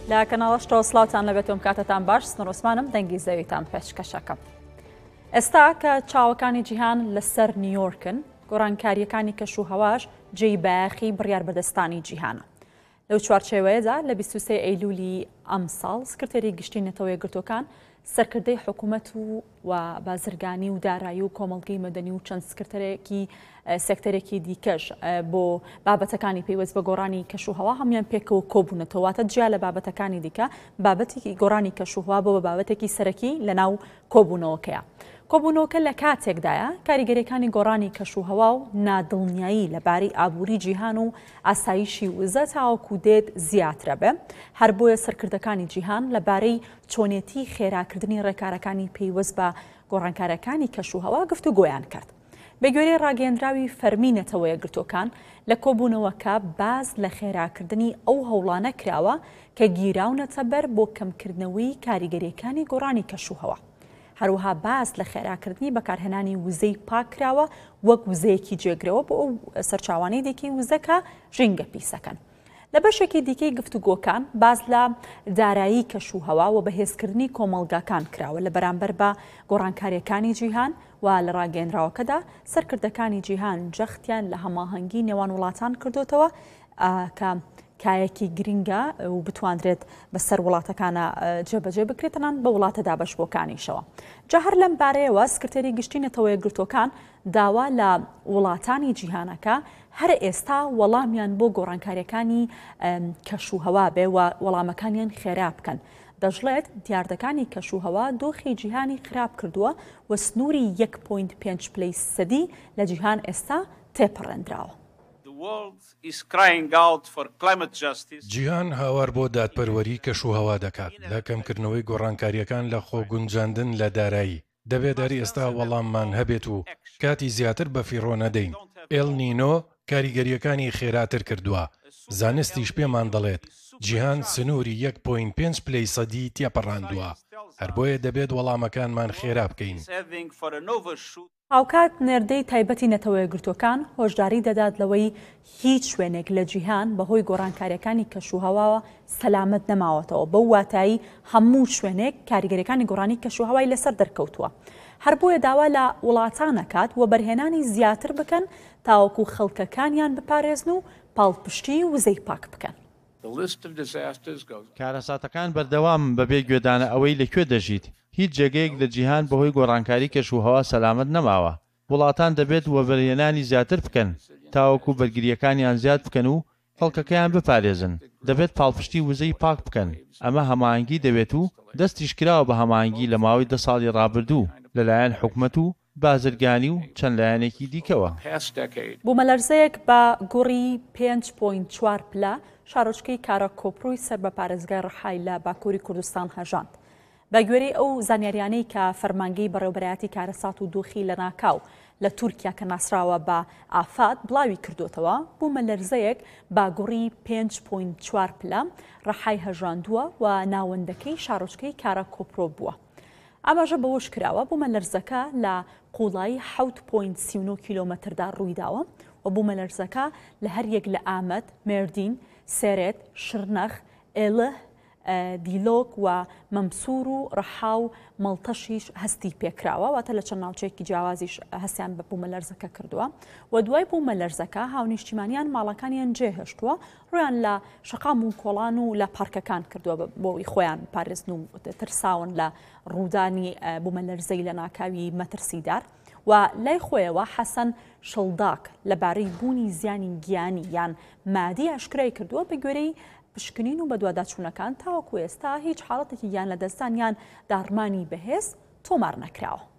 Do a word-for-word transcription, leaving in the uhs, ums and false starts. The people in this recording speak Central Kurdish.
لا کەناڵەشتەوە سڵاوتان لەبێتم کاتتان باش سنوور عوسمانم دەنگی زەویتان پێشکەشەکەم. ئێستا کە چاوەکانی جیهان لەسەر نیویۆرکن، گۆڕانکاریەکانی کەش و هەواش جێی بایەخی بڕیاربەردەستانی جیهانە. لەو چوارچێوەیەدا لە بیست و سێ ئەیلولی ئەم ساڵ سکرتێری گشتی نەتەوە یەکگرتووەکان سەرکردەی حکوومەت و و بازرگانی و دارایی و کۆمەڵگەی مەدەنی و چەند سکرتەرێکی سێکتەرێکی دیکەش بۆ بابەتەکانی پێیوەست بە گۆڕانی کەش و هەوا هەمویان پێکەوە کۆبوونەتەوەواتە جیا لە بابەتەکانی دیکە بابەتی گۆڕانی کەش و هەوا بۆ بە بابەتێکی سەرەکی لەناو کۆبوونەوەکەیە. کۆبوونەوەکە لە کاتێکدایە کاریگەریەکانی گۆڕانی کەش و هەوا و نادڵنیایی لەبارەی ئابووری جیهان و ئاسایشی وزە تاوەکو دێت زیاترە بێ، هەر بۆیە سەرکردەکانی جیهان لەبارەی چۆنێتی خێراکردنی ڕێکارەکانی پێیوەست بە گۆڕانکاریەکانی کەش و هەوا گفتوگۆیان کرد. بە گوێرەی ڕاگەیەندراوی فەرمی نەتەوە یەکگرتووەکان لە کۆبوونەوەکە باز لە خێراکردنی ئەو هەوڵانە کراوە کە گیراونەتە بەر بۆ کەمکردنەوەی کاریگەریەکانی گۆڕانی کەش و هەوا. هەروەها باز لە خێراکردنی بەکارهێنانی وزەی پاکراوە وەک وزەیەکی جێگرەوە بۆ ئەو سەرچاوانەی دیکەی وزەکە ژینگە پیسەکەن. لە بەشێکی دیکەی گفتوگۆکان باز لە دارایی کەش و هەوا و بەهێزکردنی کۆمەڵگاکان کراوە لە بەرامبەر بە گۆڕانکاریەکانی جیهان و لە ڕاگەیەنراوەکەدا سەرکردەکانی جیهان جەختیان لە هەماهەنگی نێوان وڵاتان کردوتەوە کە کایەکی گرنگە و بتواندرێت بەسەر وڵاتەکانە جێبەجێ بکرێتەنان بە وڵاتە دابەشبووەکانیشەوە. جا هەر لەم بارەیەوە سکرتێری گشتی نەتەوە یەکگرتووەکان داوا لە وڵاتانی جیهانەکە هەر ئێستا وەڵامیان بۆ گۆڕانکاریەکانی کەش و هەوا بێ و وەڵامەکانیان خێرا بکەن. دەژڵێت دیاردەکانی کەش و هەوا دۆخی جیهانی خراپ کردووە و سنووری یەک پۆینت پێنج پلەی سەدی لە جیهان ئێستا تێپەڕێنراوە. جیهان هاوار بۆ دادپەروەری کەش و هەوا دەکات لە کەمکردنەوەی گۆڕانکاریەکان لە خۆگونجاندن لە دارایی. دەبێت دەری ئێستا وەڵاممان هەبێت و کاتی زیاتر بە فیڕۆ نەدەین. ئێل نینۆ کاریگەریەکانی خێراتر کردووە. زانستیش پێمان دەڵێت جیهان سنووری یەک پۆینت پێنج پلەی سەدی تێپەڕاندووە. هەر بۆیە دەبێت وەڵامەکانمان خێرا بکەین. هاوکات نێردەی تایبەتی نەتەوە یەکگرتووەکان هۆشداری دەدات لەوەی هیچ شوێنێک لە جیهان بەهۆی گۆڕانکاریەکانی کەش و هەواوە سەلامەت نەماوەتەوە، بەو واتایی هەموو شوێنێک کاریگەریەکانی گۆڕانی کەش و هەوای لەسەر دەرکەوتووە. هەر بۆیە داوا لە وڵاتانەکات و بەرهێنانی زیاتر بکەن تاوەکو خەڵکەکانیان بپارێزن و پاڵپشتی وزەی پاک بکەن. کارەساتەکان بەردەوام بەبێ گوێدانە ئەوەی لەکوێ دەژیت. هیچ جێگەیەک لە جیهان بەهۆی گۆڕانکاری کەش و هەوا سەلامەت نەماوە. وڵاتان دەبێت وەبەرهێنانی زیاتر بکەن تاوەکو بەرگریەکانیان زیاد بکەن و خەڵکەکەیان بپارێزن. دەبێت پاڵپشتی وزەی پاک بکەن. ئەمە هەماهەنگی دەبێت و دەستیش کراوە بە هەماهەنگی لە ماوەی دە ساڵی ڕابردوو لەلایەن حکوومەت و بازرگانی و چەند لایەنێکی دیکەوە. بوومەلەرزەیەک بە گوڕی پێنج پۆینت چوار پلە شارۆچکەی کارە کۆپڕووی سەر بە پارێزگای ڕەحای لە باکووری کوردستان هەژاند. بە گوێرەی ئەو زانیاریانەی کە فەرمانگەی بەڕێوەبەرایەتی کارەسات و دۆخی لە ناکاو لە تورکیا کە ناسراوە بە ئافات بڵاوی کردوتەوە، بوومەلەرزەیەک با گوڕی پێنج پۆینت چوار پلە ڕەحای هەژاندووە و ناوەندەکەی شارۆچکەی کارە کۆپڕۆ بووە. ئاماژە بەوەش کراوە بوومەلەرزەکە لە قوڵایی حەوت پۆینت سی و نۆ کیلۆمەتردا ڕوویداوە و بوومەلەرزەکە لە هەر یەک لە ئامەد، مێردین، سێرێت، شرنەخ، ئێڵه، دیلۆک و مەمسوور و ڕەحا و مەڵتەشیش هەستی پێکراوە، واتە لە چەند ناوچەیەکی جیاوازیش هەستیان بە بوومەلەرزەکە کردووە و دوای بوومەلەرزەکە هاونیشتیمانیان ماڵەکانیان جێهێشتووە، ڕویان لە شەقام و کۆڵان و لە پارکەکان کردووە بۆی خۆیان پارێزن و ترساون لە ڕوودانی بوومەلەرزەی لە ناکاوی مەترسیدار. و لای خۆیەوە حەسەن شڵداک لەبارەی بوونی زیانی گیانی یان مادی ئاشکرای کردووە بە گوێرەی پشکنین و بەدواداچوونەکان تاوەکو ئێستا هیچ حاڵەتێکی یان لە دەستان یان داڕمانی بەهێز تۆمار نەکراوە.